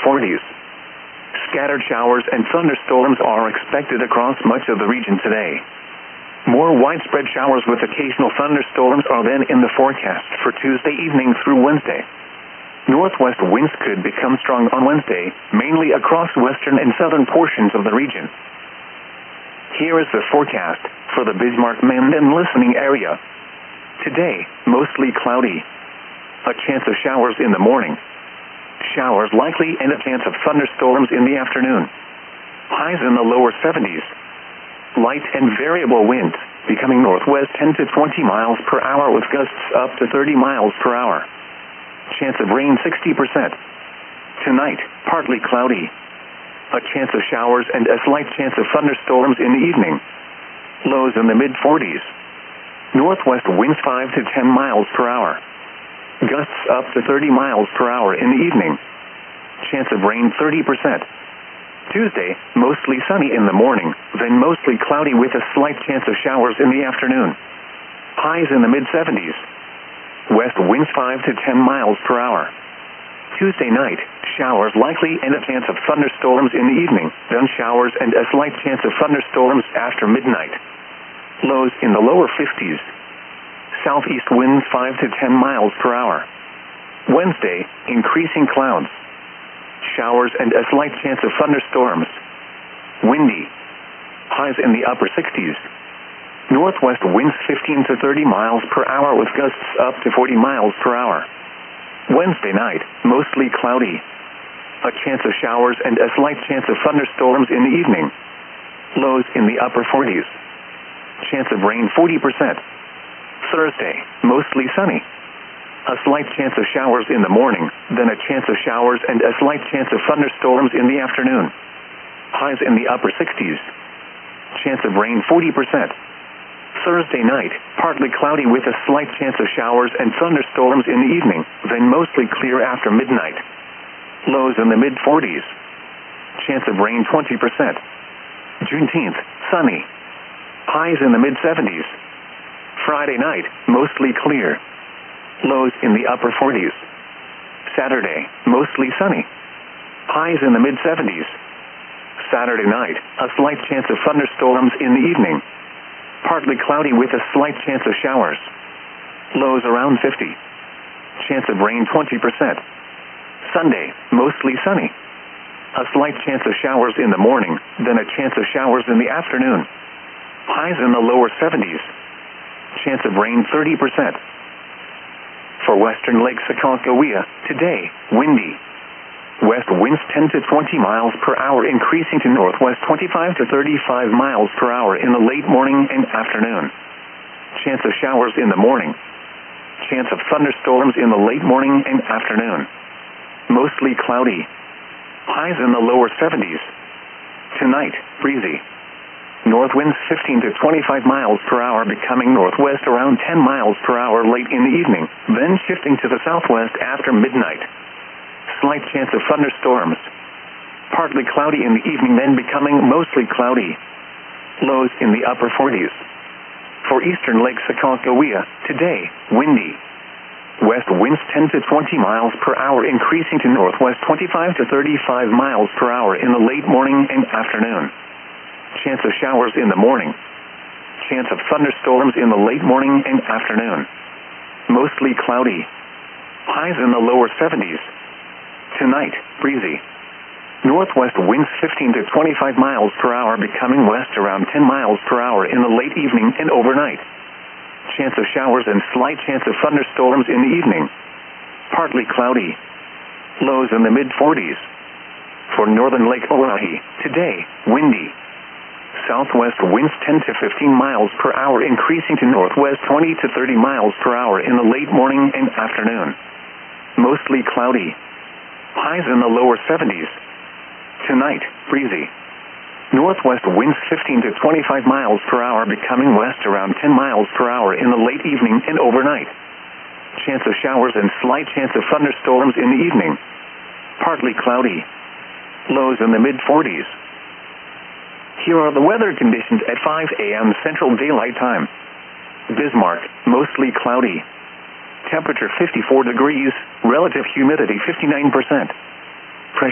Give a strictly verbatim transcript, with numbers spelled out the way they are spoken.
forties. Scattered showers and thunderstorms are expected across much of the region today. More widespread showers with occasional thunderstorms are then in the forecast for Tuesday evening through Wednesday. Northwest winds could become strong on Wednesday, mainly across western and southern portions of the region. Here is the forecast for the Bismarck-Minden listening area. Today, mostly cloudy. A chance of showers in the morning. Showers likely and a chance of thunderstorms in the afternoon. Highs in the lower seventies. Light and variable winds, becoming northwest ten to twenty miles per hour with gusts up to thirty miles per hour. Chance of rain sixty percent. Tonight, partly cloudy. A chance of showers and a slight chance of thunderstorms in the evening. Lows in the mid forties. Northwest winds five to ten miles per hour. Gusts up to thirty miles per hour in the evening. Chance of rain thirty percent. Tuesday, mostly sunny in the morning, then mostly cloudy with a slight chance of showers in the afternoon. Highs in the mid seventies. West winds five to ten miles per hour. Tuesday night, showers likely and a chance of thunderstorms in the evening, then showers and a slight chance of thunderstorms after midnight. Lows in the lower fifties. Southeast winds five to ten miles per hour. Wednesday, increasing clouds. Showers and a slight chance of thunderstorms. Windy. Highs in the upper sixties. Northwest winds fifteen to thirty miles per hour with gusts up to forty miles per hour. Wednesday night, mostly cloudy. A chance of showers and a slight chance of thunderstorms in the evening. Lows in the upper forties. Chance of rain forty percent. Thursday, mostly sunny. A slight chance of showers in the morning, then a chance of showers and a slight chance of thunderstorms in the afternoon. Highs in the upper sixties. Chance of rain forty percent. Thursday night, partly cloudy with a slight chance of showers and thunderstorms in the evening, then mostly clear after midnight. Lows in the mid forties. Chance of rain twenty percent. Juneteenth, sunny. Highs in the mid seventies. Friday night, mostly clear. Lows in the upper forties. Saturday, mostly sunny. Highs in the mid seventies. Saturday night, a slight chance of thunderstorms in the evening. Partly cloudy with a slight chance of showers. Lows around fifty. Chance of rain twenty percent. Sunday, mostly sunny. A slight chance of showers in the morning, then a chance of showers in the afternoon. Highs in the lower seventies. Chance of rain thirty percent. For western Lake Sakoncoquia, today, windy. West winds ten to twenty miles per hour increasing to northwest twenty-five to thirty-five miles per hour in the late morning and afternoon. Chance of showers in the morning. Chance of thunderstorms in the late morning and afternoon. Mostly cloudy. Highs in the lower seventies. Tonight, breezy. North winds fifteen to twenty-five miles per hour becoming northwest around ten miles per hour late in the evening, then shifting to the southwest after midnight. Slight chance of thunderstorms. Partly cloudy in the evening, then becoming mostly cloudy. Lows in the upper forties. For eastern Lake Sakoncoquia, today, windy. West winds ten to twenty miles per hour increasing to northwest twenty-five to thirty-five miles per hour in the late morning and afternoon. Chance of showers in the morning. Chance of thunderstorms in the late morning and afternoon. Mostly cloudy. Highs in the lower seventies. Tonight, breezy. Northwest winds fifteen to twenty-five miles per hour becoming west around ten miles per hour in the late evening and overnight. Chance of showers and slight chance of thunderstorms in the evening. Partly cloudy. Lows in the mid forties. For northern Lake Oahe, today, windy. Southwest winds ten to fifteen miles per hour increasing to northwest twenty to thirty miles per hour in the late morning and afternoon. Mostly cloudy. Highs in the lower seventies. Tonight, breezy. Northwest winds fifteen to twenty-five miles per hour becoming west around ten miles per hour in the late evening and overnight. Chance of showers and slight chance of thunderstorms in the evening. Partly cloudy. Lows in the mid forties. Here are the weather conditions at five a.m. Central Daylight Time. Bismarck, mostly cloudy. Temperature fifty-four degrees, relative humidity fifty-nine percent.